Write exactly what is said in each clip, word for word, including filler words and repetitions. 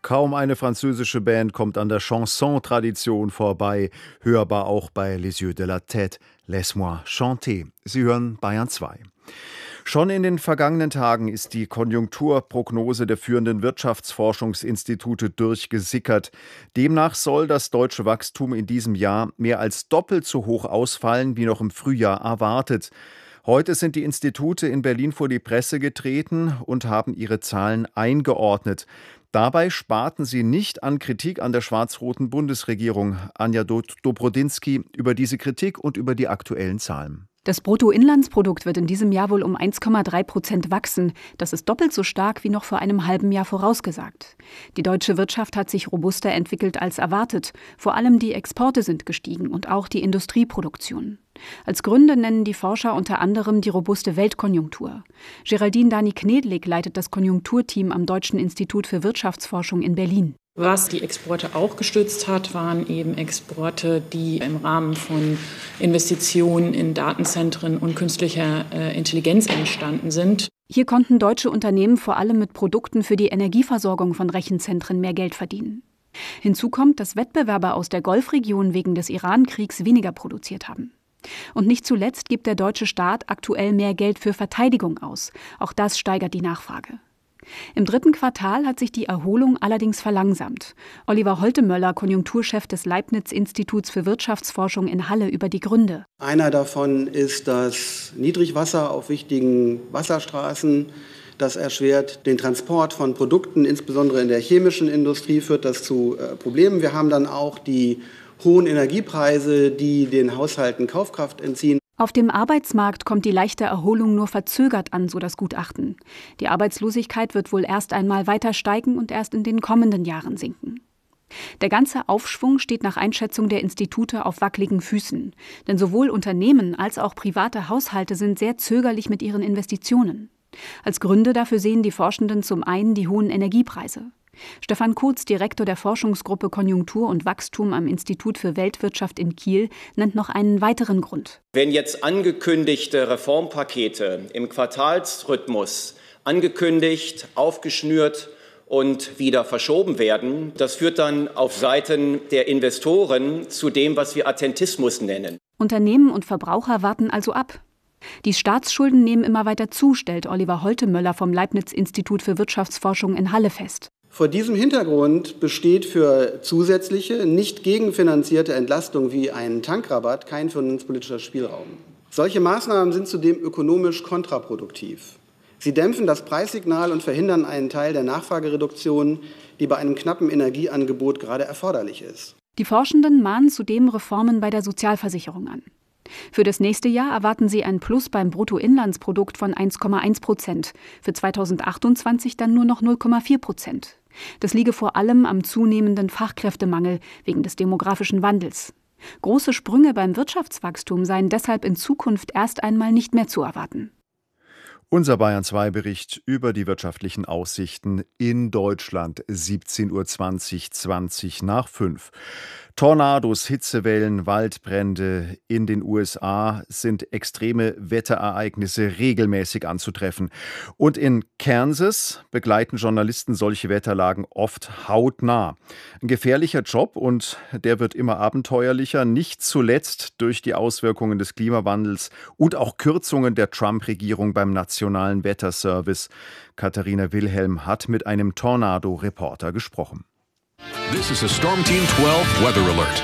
Kaum eine französische Band kommt an der Chanson-Tradition vorbei, hörbar auch bei Les Yeux de la Tête, Laisse-moi chanter. Sie hören Bayern zwei. Schon in den vergangenen Tagen ist die Konjunkturprognose der führenden Wirtschaftsforschungsinstitute durchgesickert. Demnach soll das deutsche Wachstum in diesem Jahr mehr als doppelt so hoch ausfallen wie noch im Frühjahr erwartet. Heute sind die Institute in Berlin vor die Presse getreten und haben ihre Zahlen eingeordnet. Dabei sparten sie nicht an Kritik an der schwarz-roten Bundesregierung. Anja Dobrodinsky über diese Kritik und über die aktuellen Zahlen. Das Bruttoinlandsprodukt wird in diesem Jahr wohl um eins Komma drei Prozent wachsen. Das ist doppelt so stark wie noch vor einem halben Jahr vorausgesagt. Die deutsche Wirtschaft hat sich robuster entwickelt als erwartet. Vor allem die Exporte sind gestiegen und auch die Industrieproduktion. Als Gründe nennen die Forscher unter anderem die robuste Weltkonjunktur. Geraldine Dani-Knedlik leitet das Konjunkturteam am Deutschen Institut für Wirtschaftsforschung in Berlin. Was die Exporte auch gestützt hat, waren eben Exporte, die im Rahmen von Investitionen in Datenzentren und künstlicher äh, Intelligenz entstanden sind. Hier konnten deutsche Unternehmen vor allem mit Produkten für die Energieversorgung von Rechenzentren mehr Geld verdienen. Hinzu kommt, dass Wettbewerber aus der Golfregion wegen des Iran-Kriegs weniger produziert haben. Und nicht zuletzt gibt der deutsche Staat aktuell mehr Geld für Verteidigung aus. Auch das steigert die Nachfrage. Im dritten Quartal hat sich die Erholung allerdings verlangsamt. Oliver Holtemöller, Konjunkturchef des Leibniz-Instituts für Wirtschaftsforschung in Halle, über die Gründe. Einer davon ist das Niedrigwasser auf wichtigen Wasserstraßen. Das erschwert den Transport von Produkten, insbesondere in der chemischen Industrie führt das zu äh, Problemen. Wir haben dann auch die hohen Energiepreise, die den Haushalten Kaufkraft entziehen. Auf dem Arbeitsmarkt kommt die leichte Erholung nur verzögert an, so das Gutachten. Die Arbeitslosigkeit wird wohl erst einmal weiter steigen und erst in den kommenden Jahren sinken. Der ganze Aufschwung steht nach Einschätzung der Institute auf wackeligen Füßen. Denn sowohl Unternehmen als auch private Haushalte sind sehr zögerlich mit ihren Investitionen. Als Gründe dafür sehen die Forschenden zum einen die hohen Energiepreise. Stefan Kurz, Direktor der Forschungsgruppe Konjunktur und Wachstum am Institut für Weltwirtschaft in Kiel, nennt noch einen weiteren Grund. Wenn jetzt angekündigte Reformpakete im Quartalsrhythmus angekündigt, aufgeschnürt und wieder verschoben werden, das führt dann auf Seiten der Investoren zu dem, was wir Attentismus nennen. Unternehmen und Verbraucher warten also ab. Die Staatsschulden nehmen immer weiter zu, stellt Oliver Holtemöller vom Leibniz-Institut für Wirtschaftsforschung in Halle fest. Vor diesem Hintergrund besteht für zusätzliche, nicht gegenfinanzierte Entlastung wie einen Tankrabatt kein finanzpolitischer Spielraum. Solche Maßnahmen sind zudem ökonomisch kontraproduktiv. Sie dämpfen das Preissignal und verhindern einen Teil der Nachfragereduktion, die bei einem knappen Energieangebot gerade erforderlich ist. Die Forschenden mahnen zudem Reformen bei der Sozialversicherung an. Für das nächste Jahr erwarten sie ein Plus beim Bruttoinlandsprodukt von eins Komma eins Prozent, für zweitausendachtundzwanzig dann nur noch null Komma vier Prozent. Das liege vor allem am zunehmenden Fachkräftemangel wegen des demografischen Wandels. Große Sprünge beim Wirtschaftswachstum seien deshalb in Zukunft erst einmal nicht mehr zu erwarten. Unser Bayern zwei Bericht über die wirtschaftlichen Aussichten in Deutschland, siebzehn Uhr zwanzig, zwanzig nach fünf. Tornados, Hitzewellen, Waldbrände in den U S A sind extreme Wetterereignisse regelmäßig anzutreffen. Und in Kansas begleiten Journalisten solche Wetterlagen oft hautnah. Ein gefährlicher Job und der wird immer abenteuerlicher, nicht zuletzt durch die Auswirkungen des Klimawandels und auch Kürzungen der Trump-Regierung beim Nationalen Wetterservice. Katharina Wilhelm hat mit einem Tornado-Reporter gesprochen. This is a Storm Team zwölf Weather Alert.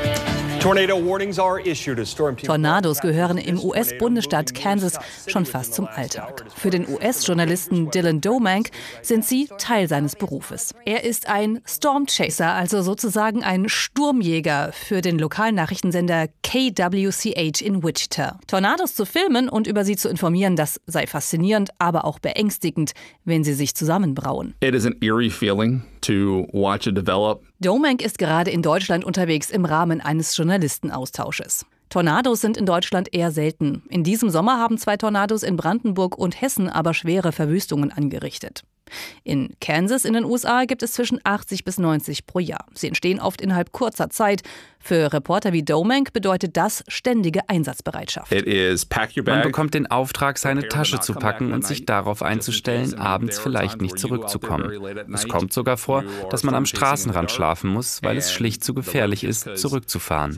Tornados gehören im U S-Bundesstaat Kansas schon fast zum Alltag. Für den U S-Journalisten Dylan Domank sind sie Teil seines Berufes. Er ist ein Storm Chaser, also sozusagen ein Sturmjäger für den lokalen Nachrichtensender K W C H in Wichita. Tornados zu filmen und über sie zu informieren, das sei faszinierend, aber auch beängstigend, wenn sie sich zusammenbrauen. It is an eerie feeling to watch it develop. Domank ist gerade in Deutschland unterwegs im Rahmen eines Journalistenaustausches. Tornados sind in Deutschland eher selten. In diesem Sommer haben zwei Tornados in Brandenburg und Hessen aber schwere Verwüstungen angerichtet. In Kansas in den U S A gibt es zwischen achtzig bis neunzig pro Jahr. Sie entstehen oft innerhalb kurzer Zeit. Für Reporter wie Domank bedeutet das ständige Einsatzbereitschaft. Man bekommt den Auftrag, seine Tasche zu packen und sich darauf einzustellen, abends vielleicht nicht zurückzukommen. Es kommt sogar vor, dass man am Straßenrand schlafen muss, weil es schlicht zu gefährlich ist, zurückzufahren.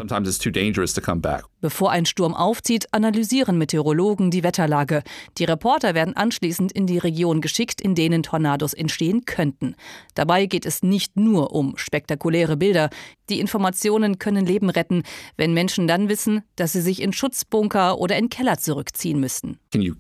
Bevor ein Sturm aufzieht, analysieren Meteorologen die Wetterlage. Die Reporter werden anschließend in die Region geschickt, in denen Tornados entstehen könnten. Dabei geht es nicht nur um spektakuläre Bilder. Die Informationen können Leben retten, wenn Menschen dann wissen, dass sie sich in Schutzbunker oder in Keller zurückziehen müssten.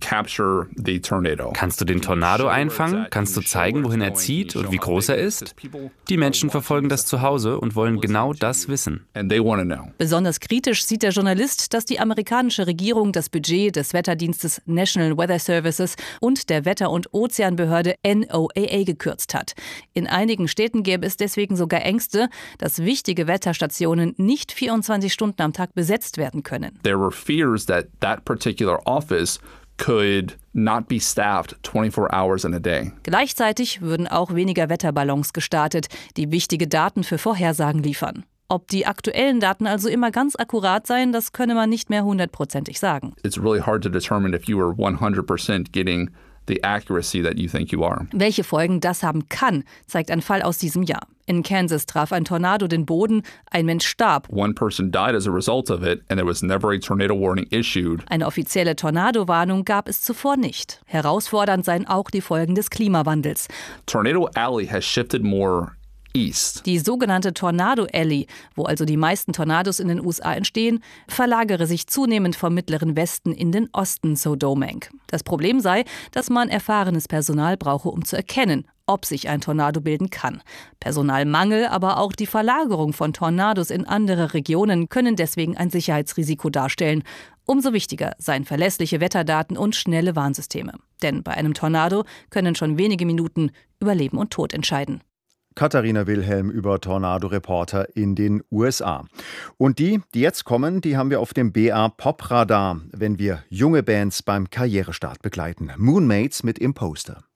Kannst du den Tornado einfangen? Kannst du zeigen, wohin er zieht und wie groß er ist? Die Menschen verfolgen das zu Hause und wollen genau das wissen. Besonders kritisch sieht der Journalist, dass die amerikanische Regierung das Budget des Wetterdienstes National Weather Services und der Wetter- und Ozeanbehörde N O A A gekürzt hat. In einigen Städten gäbe es deswegen sogar Ängste, dass wichtige Wetterstationen nicht vierundzwanzig Stunden am Tag besetzt werden können. There were fears that that particular office could not be staffed twenty-four hours in a day. Gleichzeitig würden auch weniger Wetterballons gestartet, die wichtige Daten für Vorhersagen liefern. Ob die aktuellen Daten also immer ganz akkurat seien, das könne man nicht mehr hundertprozentig sagen. It's really hard to determine if you were one hundred percent getting the accuracy that you think you are. Welche Folgen das haben kann, zeigt ein Fall aus diesem Jahr. In Kansas traf ein Tornado den Boden, ein Mensch starb. One person died as a result of it and there was never a tornado warning issued. Eine offizielle Tornado-Warnung gab es zuvor nicht. Herausfordernd seien auch die Folgen des Klimawandels. Tornado Alley has shifted more east. Die sogenannte Tornado Alley, wo also die meisten Tornados in den U S A entstehen, verlagere sich zunehmend vom mittleren Westen in den Osten, so Domank. Das Problem sei, dass man erfahrenes Personal brauche, um zu erkennen, ob sich ein Tornado bilden kann. Personalmangel, aber auch die Verlagerung von Tornados in andere Regionen können deswegen ein Sicherheitsrisiko darstellen. Umso wichtiger seien verlässliche Wetterdaten und schnelle Warnsysteme. Denn bei einem Tornado können schon wenige Minuten über Leben und Tod entscheiden. Katharina Wilhelm über Tornado-Reporter in den U S A. Und die, die jetzt kommen, die haben wir auf dem B A Pop Radar, wenn wir junge Bands beim Karrierestart begleiten. Moonmates mit Imposter.